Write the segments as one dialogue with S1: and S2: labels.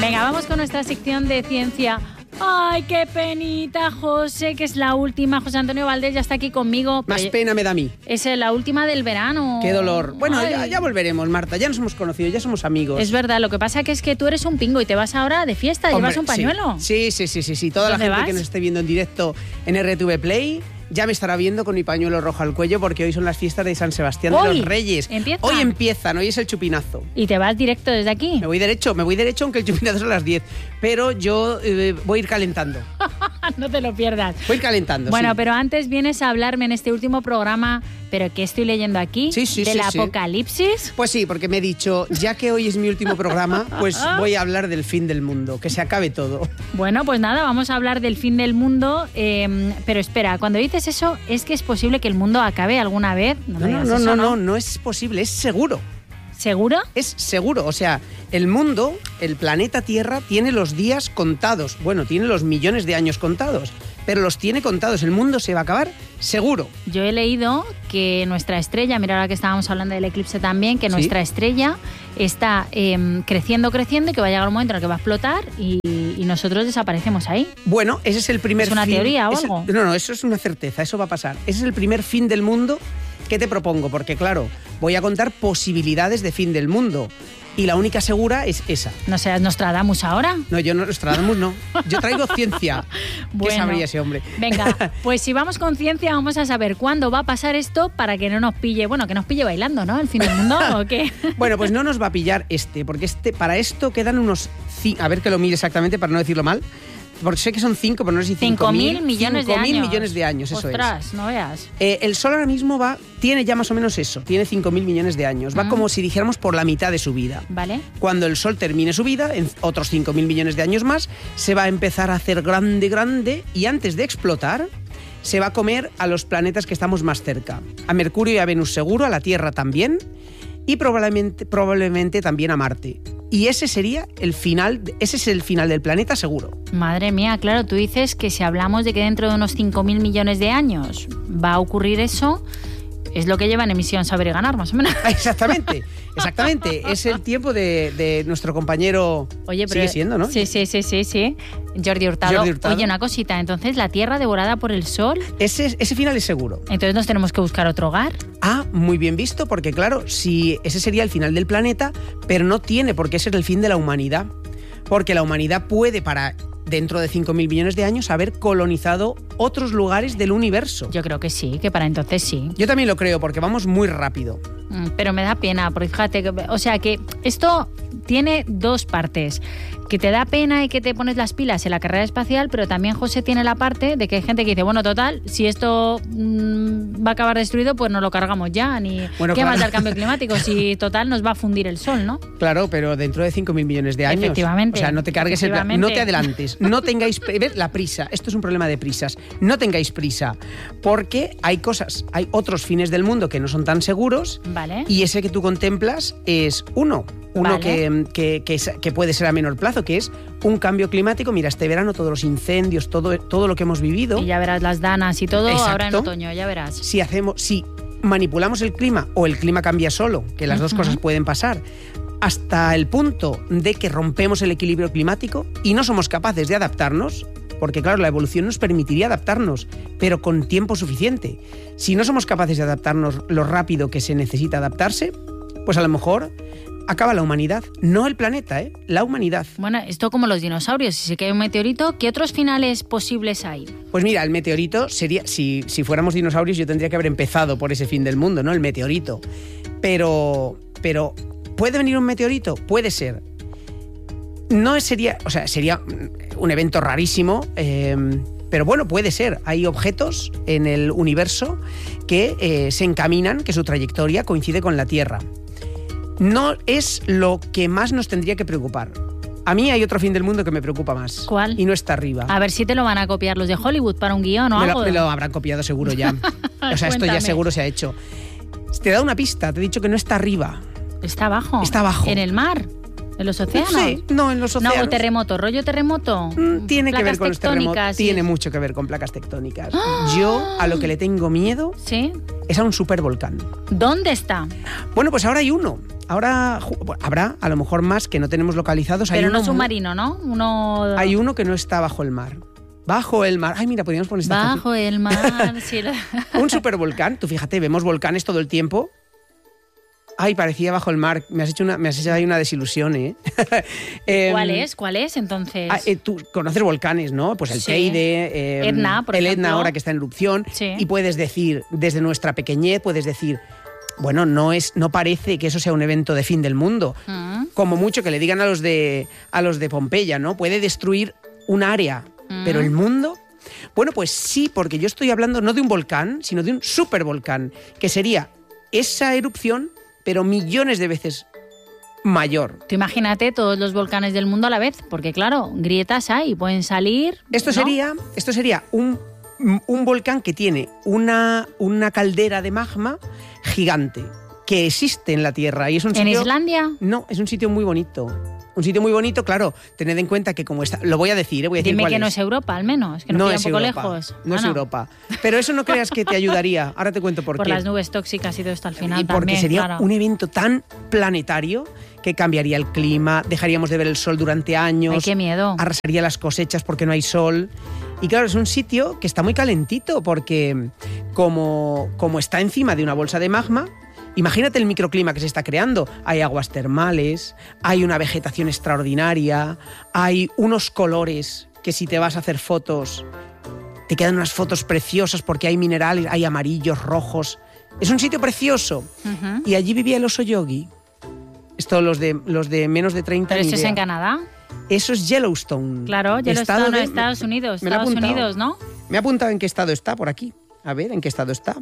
S1: Venga, vamos con nuestra sección de ciencia. Ay, qué penita, José, que es la última. José Antonio Valdés ya está aquí conmigo.
S2: Más pena me da a mí.
S1: Es la última del verano.
S2: Qué dolor. Bueno, ya volveremos, Marta. Ya nos hemos conocido, ya somos amigos.
S1: Es verdad, lo que pasa que es que tú eres un pingo y te vas ahora de fiesta. Hombre, ¿llevas un pañuelo?
S2: Sí. Toda la gente que nos esté viendo en directo en RTV Play ya me estará viendo con mi pañuelo rojo al cuello, porque hoy son las fiestas de San Sebastián de los Reyes. Hoy empiezan, hoy es el chupinazo.
S1: ¿Y te vas directo desde aquí?
S2: Me voy derecho, aunque el chupinazo es a las 10. Pero yo voy a ir calentando.
S1: No te lo pierdas.
S2: Voy a ir calentando,
S1: Bueno,
S2: sí.
S1: Pero antes vienes a hablarme en este último programa, pero ¿qué estoy leyendo aquí? ¿Del apocalipsis?
S2: Pues sí, porque me he dicho, ya que hoy es mi último programa, pues voy a hablar del fin del mundo, que se acabe todo.
S1: Bueno, pues nada, vamos a hablar del fin del mundo, pero espera, cuando dices eso, ¿es que es posible que el mundo acabe alguna vez?
S2: No es posible, es seguro.
S1: ¿Seguro?
S2: Es seguro, o sea, el mundo, el planeta Tierra, tiene los días contados. Bueno, tiene los millones de años contados, pero los tiene contados. El mundo se va a acabar seguro.
S1: Yo he leído que nuestra estrella, mira ahora que estábamos hablando del eclipse también, que nuestra estrella está creciendo y que va a llegar un momento en el que va a explotar y nosotros desaparecemos ahí.
S2: Bueno, ese es el primer
S1: fin. ¿Es una teoría o algo?
S2: No, eso es una certeza, eso va a pasar. Ese es el primer fin del mundo que te propongo, porque claro, voy a contar posibilidades de fin del mundo. Y la única segura es esa.
S1: ¿No seas Nostradamus ahora?
S2: No, yo no, Nostradamus no. Yo traigo ciencia.
S1: Bueno,
S2: ¿qué sabría ese hombre?
S1: Venga, pues si vamos con ciencia vamos a saber cuándo va a pasar esto para que no nos pille, que nos pille bailando, ¿no? El fin del mundo, ¿o qué?
S2: Bueno, pues no nos va a pillar porque para esto quedan unos... A ver que lo mire exactamente para no decirlo mal. Porque sé que son 5, pero no sé si
S1: 5.000 millones de años.
S2: 5.000 millones de años, eso
S1: Ostras,
S2: es.
S1: No veas.
S2: El Sol ahora mismo tiene ya más o menos eso, tiene 5.000 millones de años. Va como si dijéramos por la mitad de su vida.
S1: Vale.
S2: Cuando el Sol termine su vida, en otros 5.000 millones de años más, se va a empezar a hacer grande y antes de explotar, se va a comer a los planetas que estamos más cerca. A Mercurio y a Venus seguro, a la Tierra también, y probablemente también a Marte. Y ese es el final del planeta seguro.
S1: Madre mía, claro, tú dices que si hablamos de que dentro de unos 5.000 millones de años va a ocurrir eso, es lo que lleva en Emisión Saber y Ganar, más o menos.
S2: Exactamente. Es el tiempo de nuestro compañero.
S1: Oye, pero
S2: sigue siendo, ¿no?
S1: Sí. Jordi Hurtado. Oye, una cosita, entonces la Tierra devorada por el Sol.
S2: Ese final es seguro.
S1: Entonces nos tenemos que buscar otro hogar.
S2: Ah, muy bien visto, porque claro, si ese sería el final del planeta, pero no tiene por qué ser el fin de la humanidad. Porque la humanidad puede, dentro de 5.000 millones de años, haber colonizado otros lugares del universo.
S1: Yo creo que sí, que para entonces sí.
S2: Yo también lo creo, porque vamos muy rápido.
S1: Pero me da pena, porque fíjate, o sea que esto tiene dos partes. Que te da pena y que te pones las pilas en la carrera espacial, pero también, José, tiene la parte de que hay gente que dice, bueno, total, si esto va a acabar destruido, pues no lo cargamos ya, ¿qué más da el cambio climático? Si total nos va a fundir el sol, ¿no?
S2: Claro, pero dentro de 5.000 millones de años.
S1: Efectivamente.
S2: O sea, no te cargues no te adelantes, no tengáis... ¿Ves? La prisa, esto es un problema de prisas. No tengáis prisa, porque hay otros fines del mundo que no son tan seguros,
S1: vale.
S2: Y ese que tú contemplas es uno
S1: vale.
S2: que puede ser a menor plazo, que es un cambio climático. Mira, este verano todos los incendios, todo lo que hemos vivido.
S1: Y ya verás las danas y todo. Exacto. Ahora en otoño, ya verás.
S2: Si manipulamos el clima o el clima cambia solo, que las dos cosas pueden pasar, hasta el punto de que rompemos el equilibrio climático y no somos capaces de adaptarnos, porque claro, la evolución nos permitiría adaptarnos, pero con tiempo suficiente. Si no somos capaces de adaptarnos lo rápido que se necesita adaptarse, pues a lo mejor acaba la humanidad. No el planeta, la humanidad.
S1: Bueno, esto como los dinosaurios. Si se cae un meteorito, ¿qué otros finales posibles hay?
S2: Pues mira, el meteorito sería... Si fuéramos dinosaurios, yo tendría que haber empezado por ese fin del mundo, ¿no? El meteorito. Pero ¿puede venir un meteorito? Puede ser. No sería... O sea, sería un evento rarísimo, pero bueno, puede ser. Hay objetos en el universo que se encaminan, que su trayectoria coincide con la Tierra. No es lo que más nos tendría que preocupar. A mí hay otro fin del mundo que me preocupa más.
S1: ¿Cuál?
S2: Y no está arriba.
S1: A ver si te lo van a copiar los de Hollywood para un guión o algo.
S2: Me lo habrán copiado seguro ya. O sea, esto ya seguro se ha hecho. Te da una pista, te he dicho que no está arriba.
S1: ¿Está abajo?
S2: Está abajo.
S1: ¿En el mar? ¿En los océanos?
S2: Sí, no, en los océanos.
S1: No, terremoto, rollo terremoto.
S2: Tiene que ver con
S1: los terremotos.
S2: Tiene mucho que ver con placas tectónicas. Yo a lo que le tengo miedo
S1: ¿sí?
S2: es a un supervolcán.
S1: ¿Dónde está?
S2: Bueno, pues ahora hay uno. Ahora habrá a lo mejor más que no tenemos localizados.
S1: Pero no submarino, ¿no?
S2: Hay uno que no está bajo el mar. Bajo el mar. Ay, mira, podríamos poner esta
S1: Bajo
S2: foto.
S1: el mar. Sí.
S2: Un supervolcán. Tú fíjate, vemos volcanes todo el tiempo. Ay, parecía bajo el mar. Me has hecho ahí una desilusión, ¿eh?
S1: ¿Cuál es entonces?
S2: Tú conoces volcanes, ¿no? Pues el
S1: Sí.
S2: Teide,
S1: Etna, por
S2: el
S1: ejemplo.
S2: Etna ahora que está en erupción.
S1: Sí.
S2: Y puedes decir, desde nuestra pequeñez, puedes decir, bueno, no parece que eso sea un evento de fin del mundo. Como mucho que le digan a los de Pompeya, ¿no? Puede destruir un área, pero el mundo. Bueno, pues sí, porque yo estoy hablando no de un volcán, sino de un supervolcán, que sería esa erupción, pero millones de veces mayor.
S1: Tú imagínate todos los volcanes del mundo a la vez, porque claro, grietas hay, pueden salir.
S2: Esto sería un volcán que tiene una caldera de magma gigante que existe en la Tierra. Y es un
S1: ¿En
S2: sitio,
S1: Islandia?
S2: No, es un sitio muy bonito. Un sitio muy bonito, claro, tened en cuenta que como está... Lo voy a decir, voy a decir
S1: Dime
S2: cuál
S1: que
S2: es.
S1: no es Europa, al menos, que no queda un poco
S2: Europa,
S1: lejos.
S2: No es Europa. Pero eso no creas que te ayudaría. Ahora te cuento por qué.
S1: Por las nubes tóxicas y todo esto al final
S2: Y porque
S1: también,
S2: sería
S1: claro.
S2: un evento tan planetario que cambiaría el clima, dejaríamos de ver el sol durante años.
S1: Ay, qué miedo.
S2: Arrasaría las cosechas porque no hay sol. Y claro, es un sitio que está muy calentito porque como está encima de una bolsa de magma, imagínate el microclima que se está creando. Hay aguas termales, hay una vegetación extraordinaria, hay unos colores que si te vas a hacer fotos, te quedan unas fotos preciosas porque hay minerales, hay amarillos, rojos. Es un sitio precioso.
S1: Ujú.
S2: Y allí vivía el oso yogi. Esto los de menos de 30
S1: Pero
S2: ni
S1: eso es
S2: idea.
S1: en Canadá.
S2: Eso es Yellowstone.
S1: Claro,
S2: Estado
S1: Yellowstone,
S2: de-
S1: Estados Unidos.
S2: me lo he
S1: Estados
S2: apuntado.
S1: Unidos, ¿no?
S2: Me ha apuntado en qué estado está por aquí. A ver, ¿en qué estado está?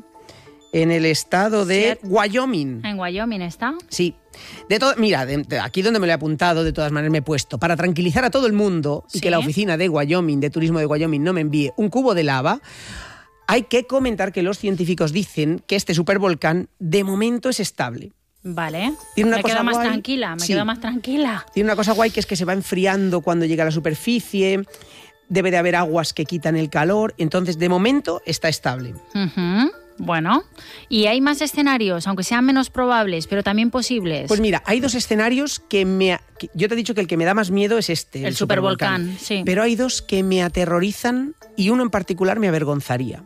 S2: En el estado de Wyoming.
S1: En Wyoming está.
S2: Sí. Mira, de aquí donde me lo he apuntado, de todas maneras me he puesto, para tranquilizar a todo el mundo y
S1: Sí.
S2: que la oficina de Wyoming, de turismo de Wyoming, no me envíe un cubo de lava, hay que comentar que los científicos dicen que este supervolcán de momento es estable.
S1: Vale.
S2: Tiene una
S1: me
S2: cosa
S1: quedo más
S2: guay.
S1: tranquila, me
S2: Sí.
S1: quedo más tranquila.
S2: Tiene una cosa guay que es que se va enfriando cuando llega a la superficie, debe de haber aguas que quitan el calor, entonces de momento está estable.
S1: Ujú. Bueno, y hay más escenarios, aunque sean menos probables, pero también posibles.
S2: Pues mira, hay dos escenarios que yo te he dicho que el que me da más miedo es este,
S1: El supervolcán, sí.
S2: Pero hay dos que me aterrorizan y uno en particular me avergonzaría.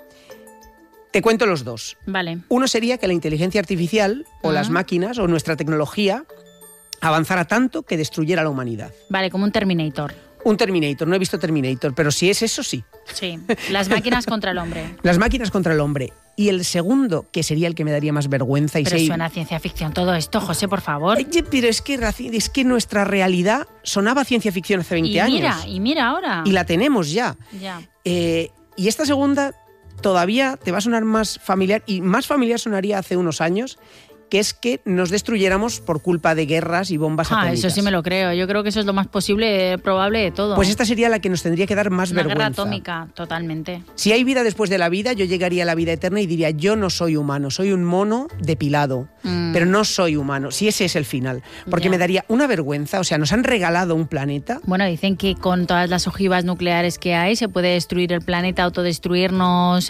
S2: Te cuento los dos.
S1: Vale.
S2: Uno sería que la inteligencia artificial o las máquinas o nuestra tecnología avanzara tanto que destruyera la humanidad.
S1: Vale, como un Terminator.
S2: Un Terminator, no he visto Terminator, pero si es eso, sí.
S1: Sí. Las máquinas contra el hombre.
S2: Las máquinas contra el hombre. Y el segundo, que sería el que me daría más vergüenza.
S1: Pero suena a ciencia ficción todo esto, José, por favor.
S2: Oye, pero es que nuestra realidad sonaba ciencia ficción hace 20 años.
S1: Y mira ahora.
S2: Y la tenemos ya.
S1: Ya.
S2: Y esta segunda todavía te va a sonar más familiar, y más familiar sonaría hace unos años, que es que nos destruyéramos por culpa de guerras y bombas atómicas.
S1: Eso sí me lo creo. Yo creo que eso es lo más probable de todo.
S2: Pues esta sería la que nos tendría que dar más
S1: Una
S2: vergüenza.
S1: guerra atómica, totalmente.
S2: Si hay vida después de la vida, yo llegaría a la vida eterna y diría, yo no soy humano, soy un mono depilado, pero no soy humano. Si ese es el final. Porque
S1: Ya.
S2: me daría una vergüenza, o sea, nos han regalado un planeta.
S1: Bueno, dicen que con todas las ojivas nucleares que hay se puede destruir el planeta, autodestruirnos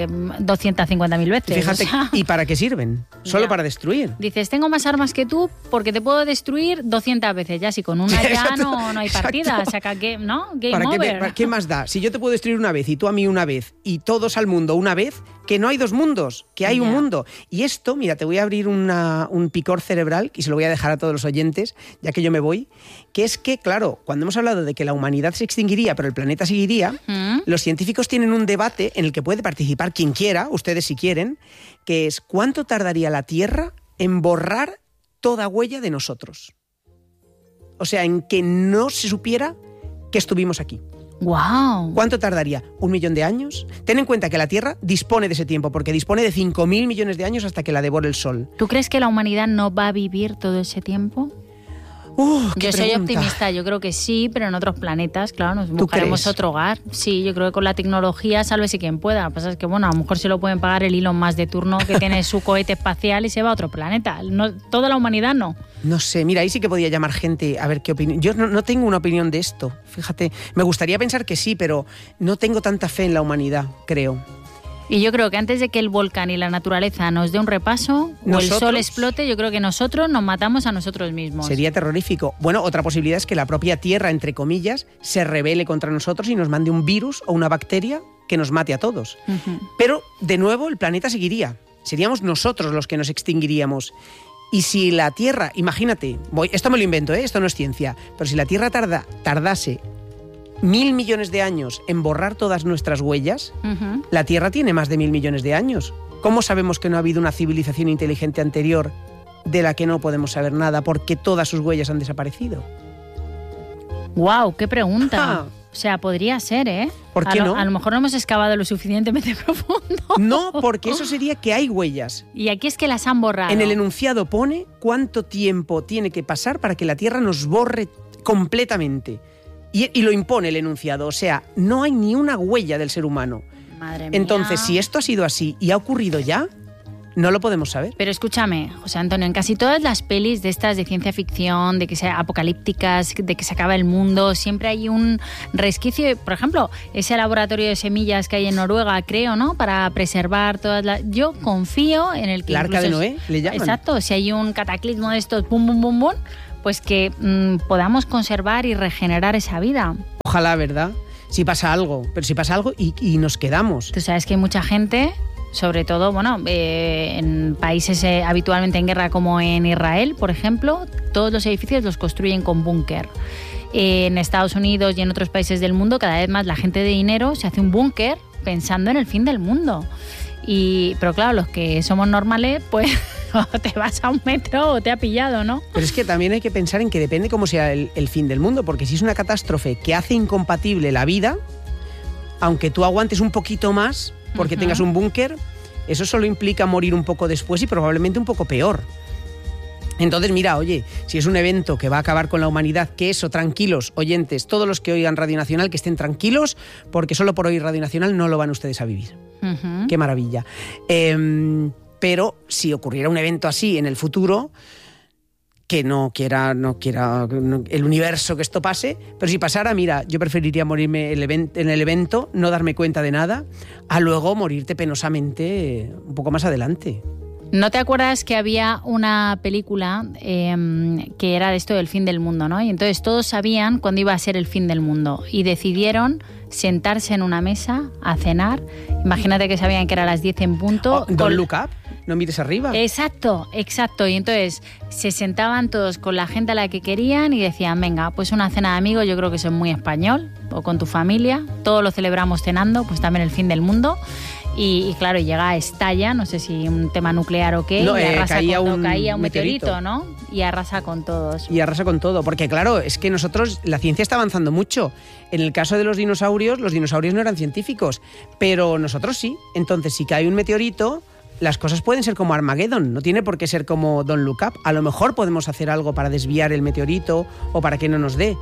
S1: 250.000 veces.
S2: Fíjate,
S1: O sea,
S2: ¿y para qué sirven? Solo
S1: Ya.
S2: para destruir.
S1: dices, tengo más armas que tú porque te puedo destruir 200 veces. Ya, si con una ya
S2: Exacto,
S1: no hay partida.
S2: exacto.
S1: O sea, ¿no? Game
S2: ¿Para qué,
S1: over.
S2: ¿Qué más da? Si yo te puedo destruir una vez y tú a mí una vez y todos al mundo una vez, que no hay dos mundos, que hay un
S1: Ya.
S2: mundo. Y esto, mira, te voy a abrir un picor cerebral y se lo voy a dejar a todos los oyentes, ya que yo me voy, que es que, claro, cuando hemos hablado de que la humanidad se extinguiría, pero el planeta seguiría, los científicos tienen un debate en el que puede participar quien quiera, ustedes si quieren, que es ¿cuánto tardaría la Tierra en borrar toda huella de nosotros? O sea, en que no se supiera que estuvimos aquí.
S1: ¡Wow!
S2: ¿Cuánto tardaría? ¿1 millón de años? Ten en cuenta que la Tierra dispone de ese tiempo, porque dispone de 5.000 millones de años hasta que la devore el Sol.
S1: ¿Tú crees que la humanidad no va a vivir todo ese tiempo?
S2: ¡Qué
S1: Yo soy
S2: pregunta!
S1: optimista, yo creo que sí, pero en otros planetas, claro, nos
S2: ¿Tú
S1: buscaremos
S2: crees?
S1: otro hogar. Sí, yo creo que con la tecnología, sálvese quien pueda. Lo que pasa es que, bueno, a lo mejor se lo pueden pagar el Elon Musk de turno que tiene su cohete espacial y se va a otro planeta. No, toda la humanidad no.
S2: No sé, mira, ahí sí que podía llamar gente a ver qué opinión. Yo no tengo una opinión de esto, fíjate. Me gustaría pensar que sí, pero no tengo tanta fe en la humanidad, creo.
S1: Y yo creo que antes de que el volcán y la naturaleza nos dé un repaso o el sol explote, yo creo que nosotros nos matamos a nosotros mismos.
S2: Sería terrorífico. Bueno, otra posibilidad es que la propia Tierra, entre comillas, se rebele contra nosotros y nos mande un virus o una bacteria que nos mate a todos. Pero, de nuevo, el planeta seguiría. Seríamos nosotros los que nos extinguiríamos. Y si la Tierra, imagínate, esto me lo invento, esto no es ciencia, pero si la Tierra tardase 1.000 millones de años en borrar todas nuestras huellas, la Tierra tiene más de 1.000 millones de años. ¿Cómo sabemos que no ha habido una civilización inteligente anterior de la que no podemos saber nada porque todas sus huellas han desaparecido?
S1: ¡Guau! ¡Qué pregunta! O sea, podría ser, ¿eh?
S2: ¿Por qué no?
S1: A lo mejor no hemos excavado lo suficientemente profundo.
S2: No, porque eso sería que hay huellas.
S1: Y aquí es que las han borrado.
S2: En el enunciado pone cuánto tiempo tiene que pasar para que la Tierra nos borre completamente. Y lo impone el enunciado, o sea, no hay ni una huella del ser humano.
S1: Madre mía.
S2: Entonces, si esto ha sido así y ha ocurrido ya, no lo podemos saber.
S1: Pero escúchame, José Antonio, en casi todas las pelis de estas de ciencia ficción, de que sean apocalípticas, de que se acaba el mundo, siempre hay un resquicio. Por ejemplo, ese laboratorio de semillas que hay en Noruega, creo, ¿no? Para preservar todas las... Yo confío en el que...
S2: El Arca de Noé, le llaman.
S1: Exacto, si hay un cataclismo de estos, pum, pum, pum, pum, pues que podamos conservar y regenerar esa vida.
S2: Ojalá, ¿verdad? Si pasa algo, pero si pasa algo y nos quedamos.
S1: Tú sabes que hay mucha gente, sobre todo, bueno, en países habitualmente en guerra como en Israel, por ejemplo, todos los edificios los construyen con búnker. En Estados Unidos y en otros países del mundo, cada vez más la gente de dinero se hace un búnker pensando en el fin del mundo. Pero claro, los que somos normales, pues o te vas a un metro o te ha pillado, ¿no?
S2: Pero es que también hay que pensar en que depende cómo sea el fin del mundo, porque si es una catástrofe que hace incompatible la vida, aunque tú aguantes un poquito más porque tengas un búnker, eso solo implica morir un poco después y probablemente un poco peor. Entonces, mira, oye, si es un evento que va a acabar con la humanidad, que eso, tranquilos, oyentes, todos los que oigan Radio Nacional, que estén tranquilos, porque solo por oír Radio Nacional no lo van ustedes a vivir. Qué maravilla. Pero si ocurriera un evento así en el futuro, que no quiera el universo que esto pase, pero si pasara, mira, yo preferiría morirme en el evento, no darme cuenta de nada, a luego morirte penosamente un poco más adelante.
S1: ¿No te acuerdas que había una película que era de esto del fin del mundo, ¿no? Y entonces todos sabían cuándo iba a ser el fin del mundo y decidieron sentarse en una mesa a cenar. Imagínate que sabían que era a las 10 en punto.
S2: Don't look up. No mires arriba.
S1: Exacto. Y entonces se sentaban todos con la gente a la que querían y decían, venga, pues una cena de amigos, yo creo que eso es muy español, o con tu familia, todos lo celebramos cenando, pues también el fin del mundo. Y claro, llega, estalla, no sé si un tema nuclear o qué,
S2: no,
S1: y arrasa
S2: caía
S1: un meteorito, ¿no? Y arrasa con todos.
S2: Y arrasa con todo, porque claro, es que la ciencia está avanzando mucho. En el caso de los dinosaurios no eran científicos, pero nosotros sí. Entonces, si cae un meteorito, las cosas pueden ser como Armageddon, no tiene por qué ser como Don't Look Up. A lo mejor podemos hacer algo para desviar el meteorito o para que no nos dé.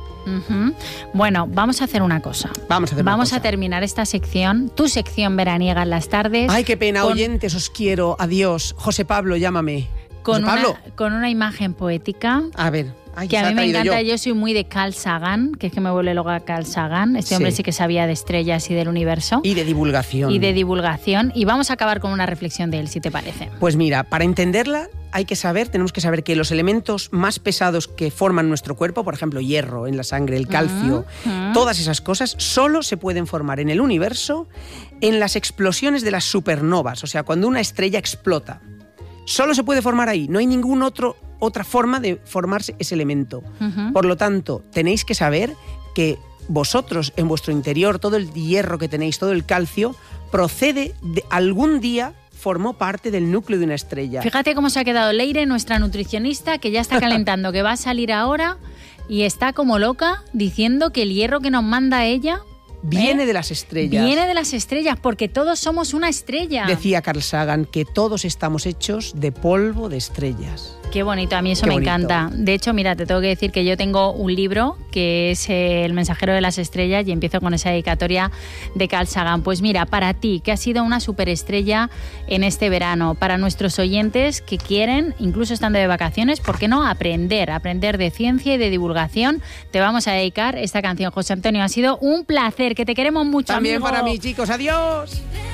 S1: Bueno, vamos a hacer una cosa. Vamos a terminar esta sección, tu sección veraniega en las tardes.
S2: Ay, qué pena, oyentes, os quiero. Adiós. José Pablo, llámame.
S1: Con una imagen poética.
S2: A ver. Ay,
S1: que a mí me encanta, yo soy muy de Carl Sagan, que es que me vuelve loca Carl Sagan. Este hombre sí que sabía de estrellas y del universo.
S2: Y de divulgación.
S1: Y vamos a acabar con una reflexión de él, si te parece.
S2: Pues mira, para entenderla tenemos que saber que los elementos más pesados que forman nuestro cuerpo, por ejemplo, hierro en la sangre, el calcio, todas esas cosas solo se pueden formar en el universo en las explosiones de las supernovas, o sea, cuando una estrella explota. Solo se puede formar ahí, no hay ninguna otra forma de formarse ese elemento. Por lo tanto, tenéis que saber que vosotros, en vuestro interior, todo el hierro que tenéis, todo el calcio, procede de algún día, formó parte del núcleo de una estrella.
S1: Fíjate cómo se ha quedado Leire, nuestra nutricionista, que ya está calentando, que va a salir ahora y está como loca diciendo que el hierro que nos manda ella...
S2: Viene de las estrellas.
S1: Viene de las estrellas, porque todos somos una estrella.
S2: Decía Carl Sagan que todos estamos hechos de polvo de estrellas.
S1: Qué bonito, a mí eso me encanta. De hecho, mira, te tengo que decir que yo tengo un libro que es El mensajero de las estrellas y empiezo con esa dedicatoria de Carl Sagan. Pues mira, para ti, que has sido una superestrella en este verano, para nuestros oyentes que quieren, incluso estando de vacaciones, ¿por qué no aprender de ciencia y de divulgación? Te vamos a dedicar esta canción, José Antonio. Ha sido un placer, que te queremos mucho,
S2: También
S1: amigo.
S2: Para mí, chicos. Adiós.